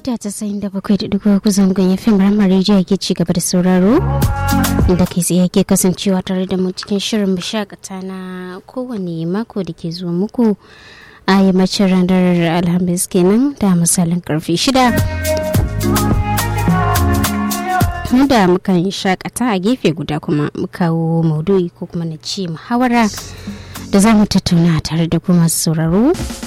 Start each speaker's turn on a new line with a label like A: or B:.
A: mita 97.3 zangon ya fim ramar rijiya ke ci gaba da sauraro da ke tsaye ke kasancewa tare da mu cikin shirin mashakata na kowane mako da ke zuwa muku a yammacin ranar alhamis kenan da misalin karfe 6 da mukan shakata a gefe guda kuma mu kawo maudu'i ko kuma na ce muhawara da za mu tattauna tare da kuma sauraro